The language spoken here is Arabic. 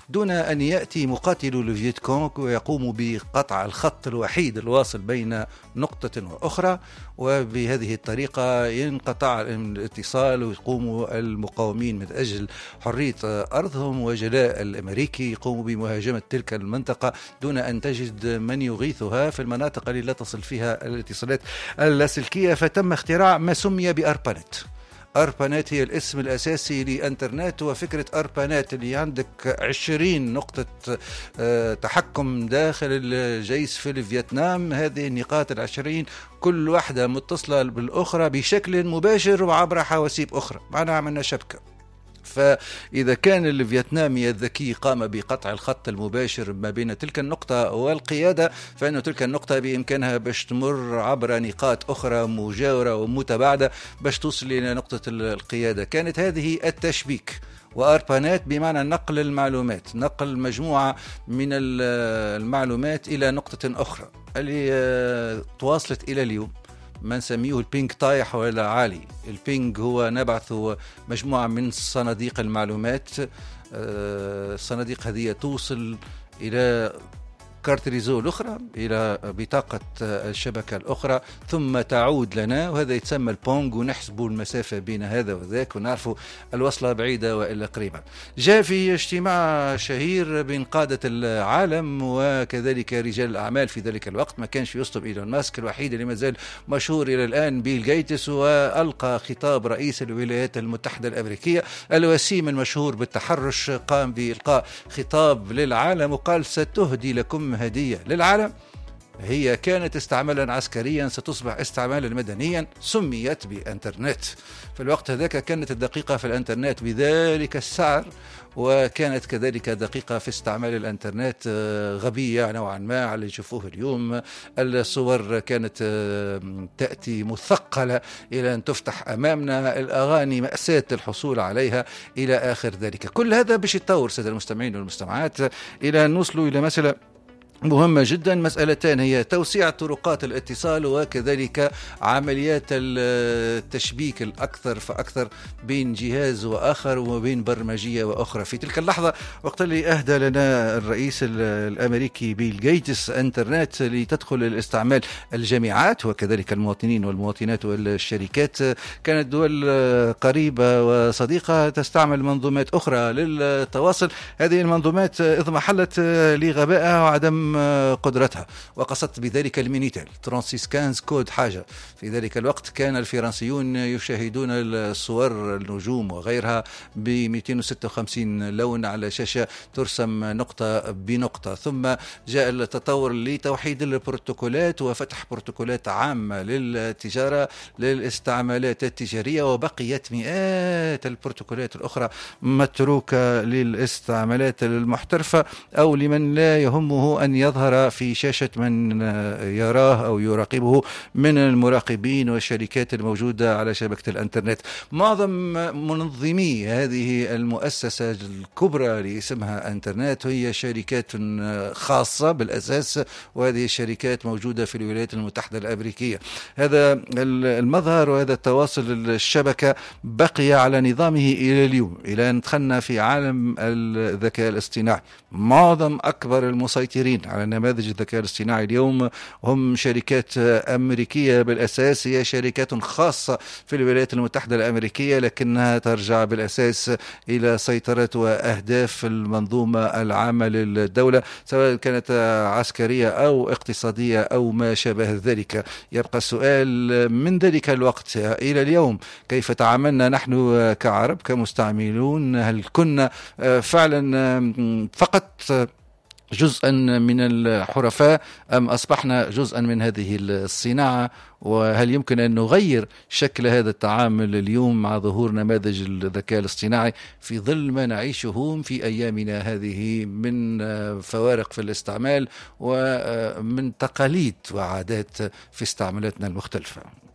دون أن يأتي مقاتل الفييت كونغ ويقوم بقطع الخط الوحيد الواصل بين نقطة وأخرى، وبهذه الطريقة ينقطع الاتصال ويقوم المقاومين من أجل حرية أرضهم وجلاء الأمريكي يقوموا بمهاجمة تلك المنطقة دون أن تجد من يغيثها في المناطق التي لا تصل فيها الاتصالات اللاسلكية. فتم اختراع ما سمي بأربانت. أربانات هي الاسم الأساسي لإنترنت، وفكرة أربانات اللي عندك 20 نقطة تحكم داخل الجيش في الفيتنام. هذه النقاط 20 كل واحدة متصلة بالأخرى بشكل مباشر وعبر حواسيب أخرى، معناها عملنا شبكة. فإذا كان الفيتنامي الذكي قام بقطع الخط المباشر ما بين تلك النقطة والقيادة، فإن تلك النقطة بإمكانها باش تمر عبر نقاط أخرى مجاورة ومتباعدة باش توصل إلى نقطة القيادة. كانت هذه التشبيك. وأربانات بمعنى نقل المعلومات، نقل مجموعة من المعلومات إلى نقطة أخرى اللي تواصلت إلى اليوم. ما نسميه البينج طايح ولا عالي. البينج هو نبعث مجموعة من صناديق المعلومات. الصناديق هذه توصل إلى كارت ريزو الأخرى، إلى بطاقة الشبكة الأخرى، ثم تعود لنا، وهذا يتسمى البونج، ونحسب المسافة بين هذا وذاك ونعرف الوصلة بعيدة وإلا قريبة. جاء في اجتماع شهير بين قادة العالم وكذلك رجال الأعمال في ذلك الوقت. ما كانش يصطب إيلون ماسك، الوحيد اللي ما زال مشهور إلى الآن بيل جيتس، وألقى خطاب رئيس الولايات المتحدة الأمريكية الوسيم المشهور بالتحرش. قام بإلقاء خطاب للعالم وقال: ستهدي لكم هدية للعالم، هي كانت استعمالا عسكريا ستصبح استعمالا مدنيا، سميت بإنترنت. في الوقت هذاك كانت الدقيقة في الإنترنت بذلك السعر، وكانت كذلك دقيقة في استعمال الإنترنت غبية نوعا ما على اللي يشوفوه اليوم. الصور كانت تأتي مثقلة إلى أن تفتح أمامنا، الأغاني مأساة الحصول عليها إلى آخر ذلك. كل هذا باش يتطور سادة المستمعين والمستمعات إلى أن نوصلوا إلى مسألة مهمة جدا. مسألتان هي توسيع طرقات الاتصال وكذلك عمليات التشبيك الأكثر فأكثر بين جهاز وآخر وبين برمجية وأخرى. في تلك اللحظة وقت اللي أهدى لنا الرئيس الأمريكي بيل جيتس إنترنت لتدخل الاستعمال الجامعات وكذلك المواطنين والمواطنات والشركات، كانت دول قريبة وصديقة تستعمل منظومات أخرى للتواصل. هذه المنظومات اضمحلت لغبائها وعدم قدرتها، وقصدت بذلك المينيتيل 36 كود حاجة. في ذلك الوقت كان الفرنسيون يشاهدون الصور النجوم وغيرها ب 256 لون على شاشة ترسم نقطة بنقطة. ثم جاء التطور لتوحيد البروتوكولات وفتح بروتوكولات عامة للتجارة للاستعمالات التجارية، وبقيت مئات البروتوكولات الأخرى متروكة للاستعمالات المحترفة أو لمن لا يهمه أن يظهر في شاشة من يراه أو يراقبه من المراقبين والشركات الموجودة على شبكة الإنترنت. معظم منظمي هذه المؤسسة الكبرى اللي اسمها إنترنت هي شركات خاصة بالأساس، وهذه الشركات موجودة في الولايات المتحدة الأمريكية. هذا المظهر وهذا التواصل الشبكة بقي على نظامه إلى اليوم، إلى أن دخلنا في عالم الذكاء الاصطناعي. معظم أكبر المسيطرين على نماذج الذكاء الاصطناعي اليوم هم شركات أمريكية بالأساس، هي شركات خاصة في الولايات المتحدة الأمريكية، لكنها ترجع بالأساس إلى سيطرة وأهداف المنظومة العامة للدولة، سواء كانت عسكرية أو اقتصادية أو ما شابه ذلك. يبقى السؤال من ذلك الوقت إلى اليوم: كيف تعاملنا نحن كعرب كمستعملون؟ هل كنا فعلا فقط جزءا من الحرفاء أم أصبحنا جزءا من هذه الصناعة؟ وهل يمكن أن نغير شكل هذا التعامل اليوم مع ظهور نماذج الذكاء الاصطناعي في ظل ما نعيشه في أيامنا هذه من فوارق في الاستعمال ومن تقاليد وعادات في استعمالاتنا المختلفة؟